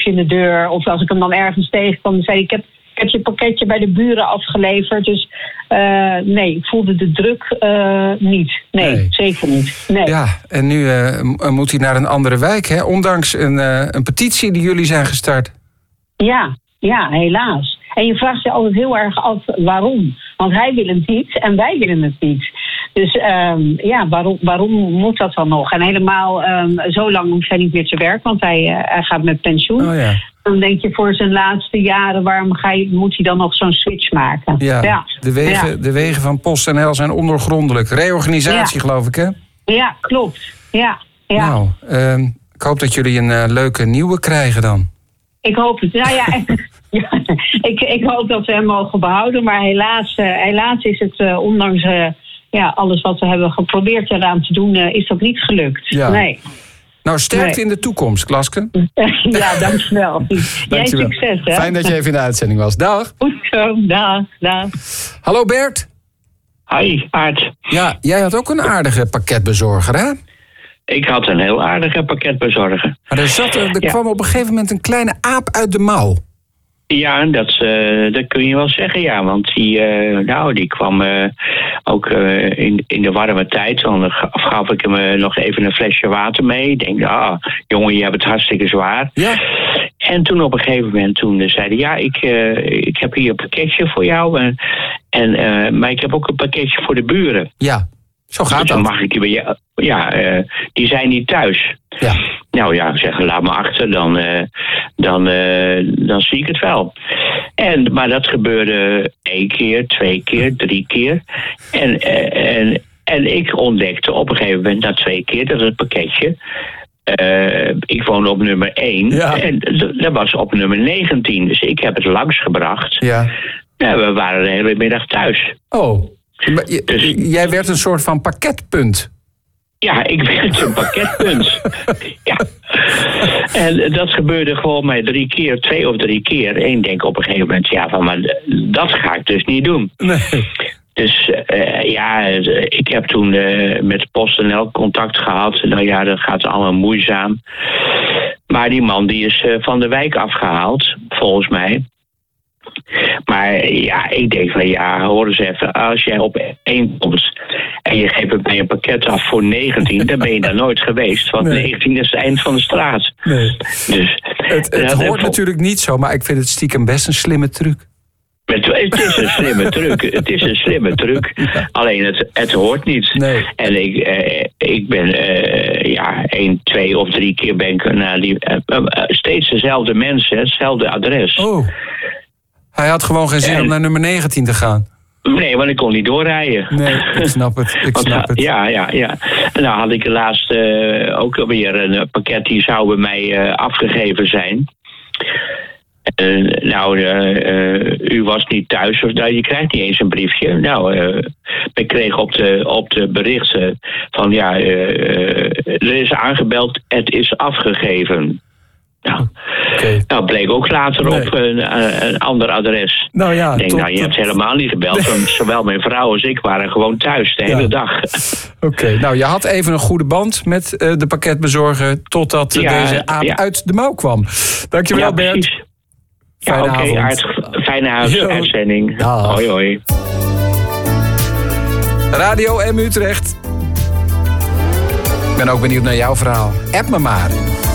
briefje in de deur. Of als ik hem dan ergens tegenkwam, dan zei hij... Ik heb je pakketje bij de buren afgeleverd. Dus nee, ik voelde de druk niet. Nee, zeker niet. Nee. Ja, en nu moet hij naar een andere wijk, hè? Ondanks een petitie die jullie zijn gestart. Ja, helaas. En je vraagt je altijd heel erg af waarom. Want hij wil het niet en wij willen het niet. Dus waarom moet dat dan nog? En helemaal zo lang hoeft hij niet meer te werken, want hij gaat met pensioen. Oh, ja. Dan denk je voor zijn laatste jaren, moet hij dan nog zo'n switch maken? Ja. De wegen van PostNL zijn ondergrondelijk. Reorganisatie, geloof ik, hè? Ja, klopt. Ja. Nou, ik hoop dat jullie een leuke nieuwe krijgen dan. Ik hoop het. Nou ja, ik hoop dat we hem mogen behouden. Maar helaas is het, ondanks alles wat we hebben geprobeerd eraan te doen, is dat niet gelukt. Ja. Nee. Nou, sterkte in de toekomst, Klaske. Ja, dankjewel. Jij succes, hè? Fijn dat je even in de uitzending was. Dag. Goed zo, dag. Hallo Bert. Hi, Aart. Ja, jij had ook een aardige pakketbezorger, hè? Ik had een heel aardige pakketbezorger. Maar er kwam op een gegeven moment een kleine aap uit de mouw. Ja, dat kun je wel zeggen, ja. Want die kwam ook in de warme tijd. Dan gaf ik hem nog even een flesje water mee. Ik denk, jongen, je hebt het hartstikke zwaar. Ja. En toen op een gegeven moment zei hij, ik heb hier een pakketje voor jou. Maar ik heb ook een pakketje voor de buren. Ja. Zo gaat dus dan mag ik die zijn niet thuis. Ja. Nou ja, zeggen, laat me achter, dan zie ik het wel. Maar dat gebeurde 1 keer, 2 keer, 3 keer. En ik ontdekte op een gegeven moment na 2 keer dat het pakketje... ik woonde op nummer 1 en dat was op nummer 19. Dus ik heb het langsgebracht. Ja. We waren de hele middag thuis. Oh. Dus jij werd een soort van pakketpunt. Ja, ik werd een pakketpunt. Ja. En dat gebeurde gewoon mij 3 keer, 2 of 3 keer. En ik denk op een gegeven moment, maar dat ga ik dus niet doen. Nee. Dus ik heb toen met PostNL contact gehad. Nou ja, dat gaat allemaal moeizaam. Maar die man die is van de wijk afgehaald, volgens mij. Maar ja, ik denk van hoor eens even, als jij op 1 komt en je geeft mij een pakket af voor 19, dan ben je daar nooit geweest. Want 19 is het eind van de straat. Nee. Dus, het hoort natuurlijk niet zo, maar ik vind het stiekem best een slimme truc. Het is een slimme truc. Ja. Alleen het hoort niet. Nee. En ik ben 1, 2 of 3 keer ben ik naar die steeds dezelfde mensen, hetzelfde adres. Oh. Hij had gewoon geen zin om naar nummer 19 te gaan. Nee, want ik kon niet doorrijden. Nee, ik snap het. Ja. En nou had ik laatst ook alweer een pakket die zou bij mij afgegeven zijn. U was niet thuis, of je krijgt niet eens een briefje. Ik kreeg op de berichten van er is aangebeld, het is afgegeven. Nou, bleek ook later op een ander adres. Nou ja, ik denk, je hebt helemaal niet gebeld. Want zowel mijn vrouw als ik waren gewoon thuis de hele dag. Oké, nou, je had even een goede band met de pakketbezorger totdat deze aap uit de mouw kwam. Dankjewel, Bert. Fijne avond. Fijne uitzending. Hoi, hoi. Radio M Utrecht. Ik ben ook benieuwd naar jouw verhaal. App me maar.